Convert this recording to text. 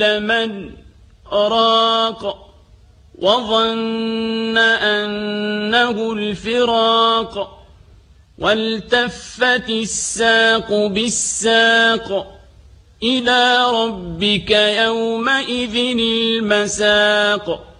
من راق وظن أنه الفراق والتفت الساق بالساق إلى ربك يومئذ المساق